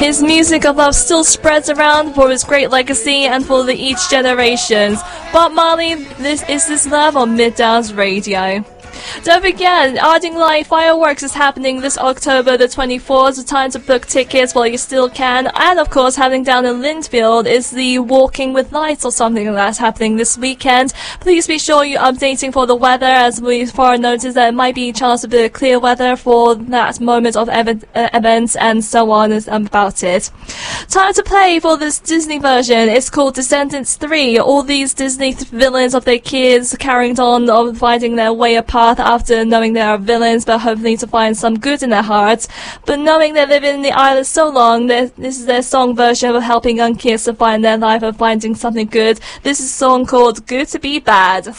His music of love still spreads around for his great legacy and for each generations. Bob Marley, this is This Love on Midtown's Radio. Don't forget, Arding Light Fireworks is happening this October the 24th. The time to book tickets while you still can. And of course, happening down in Lindfield is the Walking with Lights or something like that happening this weekend. Please be sure you're updating for the weather, as we've far noticed that it might be a chance of a clear weather for that moment of events and so on about it. Time to play for this Disney version. It's called Descendants 3. All these Disney villains of their kids carrying on of finding their way apart after knowing they are villains, but hoping to find some good in their hearts. But knowing they live in the island so long, this is their song version of helping young kids to find their life and finding something good. This is a song called Good to Be Bad.